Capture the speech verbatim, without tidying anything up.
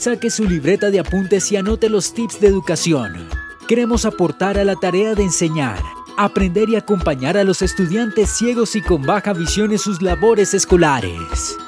Saque su libreta de apuntes y anote los tips de educación. Queremos aportar a la tarea de enseñar, aprender y acompañar a los estudiantes ciegos y con baja visión en sus labores escolares.